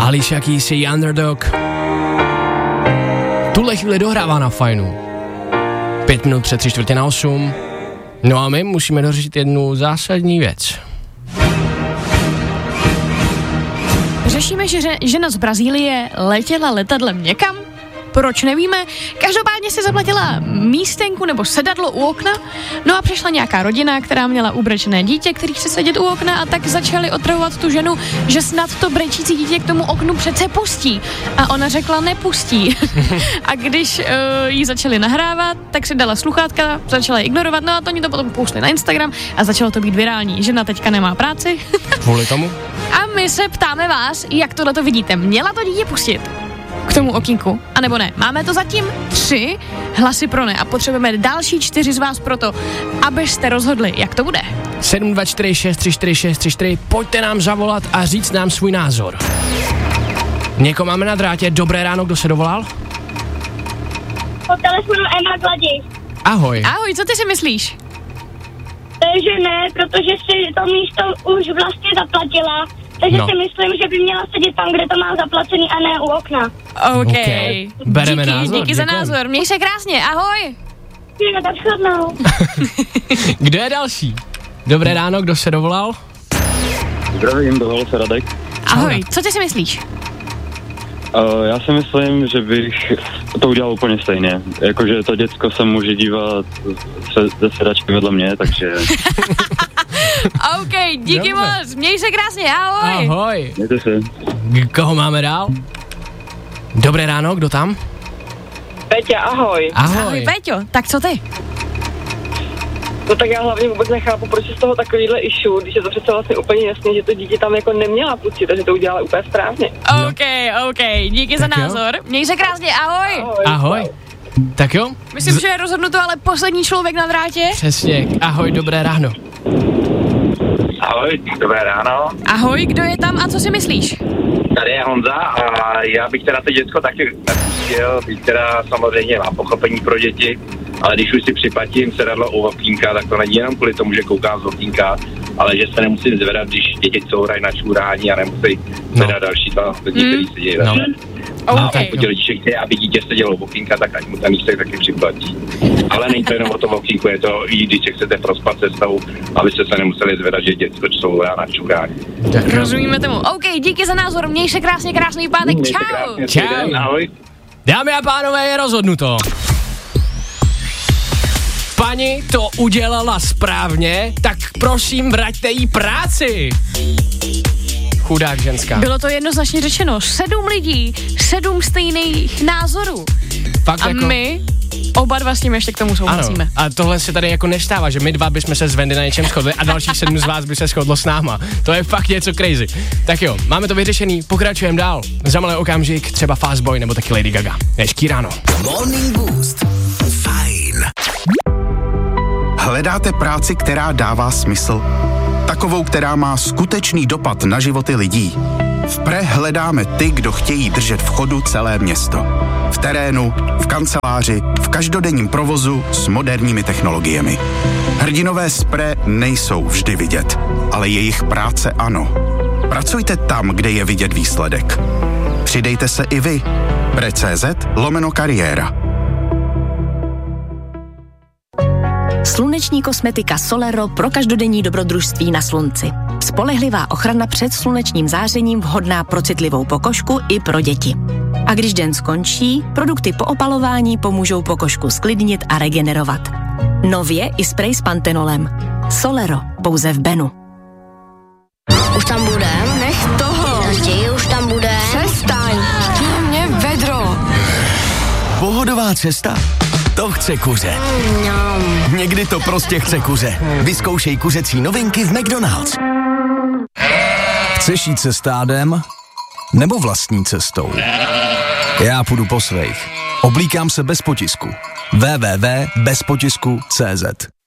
Alicia Keys je Underdog. Tuhle chvíli dohrává na Fajnu. 5 minut před 7:45. No a my musíme dořešit jednu zásadní věc. Řešíme, že žena z Brazílie letěla letadlem někam. Proč nevíme? Každopádně si zaplatila místenku nebo sedadlo u okna, no a přišla nějaká rodina, která měla ubrečené dítě, který chce sedět u okna, a tak začali otravovat tu ženu, že snad to brečící dítě k tomu oknu přece pustí. A ona řekla nepustí. A když jí začali nahrávat, tak si dala sluchátka, začala je ignorovat, no a to oni to potom pustili na Instagram a začalo to být virální. Žena teďka nemá práci. Kvůli tomu? A my se ptáme vás, jak tohleto vidíte. Měla to dítě pustit k tomu okýnku, anebo ne? Máme to zatím 3 hlasy pro ne a potřebujeme další 4 z vás proto, abyste rozhodli, jak to bude. 724634634, pojďte nám zavolat a říct nám svůj názor. Někoho máme na drátě, dobré ráno, kdo se dovolal? Po telefonu Emma Gladys. Ahoj. Ahoj, co ty si myslíš? Takže ne, protože si to místo už vlastně zaplatila. Takže si myslím, že by měla sedět tam, kde to má zaplacený a ne u okna. OK. Bereme názor. Díky za názor. Měj se krásně, ahoj. No, tak shodnou. Kdo je další? Dobré ráno, kdo se dovolal? Zdravím, dovolal se Radek. Ahoj, co ty si myslíš? Já si myslím, že bych to udělal úplně stejně. Jakože to děcko se může dívat ze sedačky vedle mě, takže... OK, díky moc, měj se krásně, ahoj. Ahoj. Mějte se. Koho máme dál? Dobré ráno, kdo tam? Peťa, ahoj. Ahoj, Peťo, tak co ty? No tak já hlavně vůbec nechápu, proč je z toho takovýhle issue, když je to přece vlastně úplně jasně, že to dítě tam jako neměla pustit, takže to udělala úplně správně. OK, díky za názor. Měj se krásně, ahoj. Ahoj. Tak jo? Myslím, že je rozhodnuto, ale poslední člověk na drátě. Přesně, ahoj, dobré ráno. Ahoj, dobré ráno. Ahoj, kdo je tam a co si myslíš? Tady je Honza a já bych teda to děcko taky nepustil, byť teda samozřejmě mám pochopení pro děti, ale když už si připlatím sedadlo u okýnka, tak to není jenom kvůli tomu, že koukám z okýnka, ale že se nemusím zvedat, když děti courají na čurání a nemusí sedat další 2 lidi, kteří sedí vedle. A pokud rodiče chtějí, aby dítě sedělo u okýnka, tak ať mu tam místek taky připlatí. Ale není to jenom o tom okýnku, je to i když chcete prospat cestou, abyste se nemuseli zvedat, že děcko courá na čurání. Rozumíme tomu. OK, díky za názor, měj se krásně, krásný pátek, čau. Čau. Ahoj. Dámy a pánové, je rozhodnuto. Pani to udělala správně, tak prosím, vraťte jí práci. Chudák ženská. Bylo to jednoznačně řečeno. 7 lidí, 7 stejných názorů. Fakt a jako... my oba dva s tím ještě k tomu souhlasíme. Ano, a tohle se tady jako nestává, že my dva bychom se s Wendy na něčem shodli a dalších 7 z vás by se shodlo s náma. To je fakt něco crazy. Tak jo, máme to vyřešený, pokračujeme dál. Za malý okamžik třeba Fastboy nebo taky Lady Gaga. Hezký ráno. Morning Boost. Fajn. Hledáte práci, která dává smysl? Takovou, která má skutečný dopad na životy lidí. V Pre hledáme ty, kdo chtějí držet v chodu celé město. V terénu, v kanceláři, v každodenním provozu s moderními technologiemi. Hrdinové z Pre nejsou vždy vidět, ale jejich práce ano. Pracujte tam, kde je vidět výsledek. Přidejte se i vy. Pre.cz/kariéra. Sluneční kosmetika Solero pro každodenní dobrodružství na slunci. Spolehlivá ochrana před slunečním zářením vhodná pro citlivou pokožku i pro děti. A když den skončí, produkty po opalování pomůžou pokožku sklidnit a regenerovat. Nově i sprej s pantenolem. Solero, pouze v Benu. Už tam budem? Nech toho. Raději už tam budem. Přestaň. Mě vedro. Pohodová cesta? To chce kuře. Někdy to prostě chce kuře. Vyzkoušej kuřecí novinky v McDonald's. Chceš jít se stádem? Nebo vlastní cestou? Já půjdu po svých. Oblíkám se bez potisku. www.bezpotisku.cz